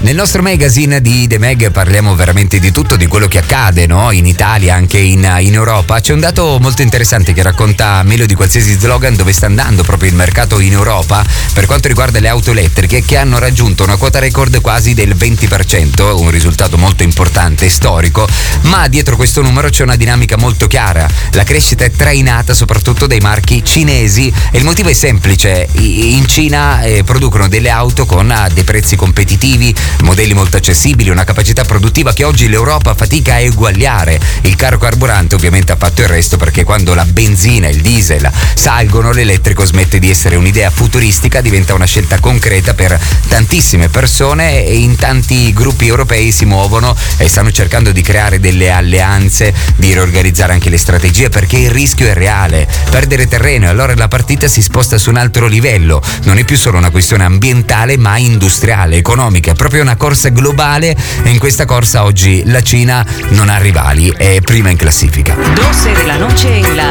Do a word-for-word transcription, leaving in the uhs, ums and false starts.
Nel nostro magazine di The Mag parliamo veramente di tutto, di quello che accade, no? In Italia, anche in, in Europa. C'è un dato molto interessante che racconta meglio di qualsiasi slogan dove sta andando proprio il mercato in Europa per quanto riguarda le auto elettriche, che hanno raggiunto una quota record quasi del venti per cento, un risultato molto importante e storico, ma dietro questo numero c'è una dinamica molto chiara. La crescita è trainata soprattutto dai marchi cinesi e il motivo è semplice: in Cina eh, producono delle auto con eh, dei prezzi competitivi, modelli molto accessibili, una capacità produttiva che oggi l'Europa fatica a eguagliare. Il caro carburante ovviamente ha fatto il resto, perché quando la benzina e il diesel salgono, l'elettrico smette di essere un'idea futuristica, diventa una scelta concreta per tantissime persone, e in tanti gruppi europei si muovono e stanno cercando di creare delle alleanze, di riorganizzare anche le strategie, perché il rischio è reale, perdere terreno, e allora la partita si sposta su un altro livello. Non è più solo una questione ambientale, ma industriale, economica, è proprio una corsa globale, e in questa corsa oggi la Cina non ha rivali, è prima in classifica. doce de la noche en la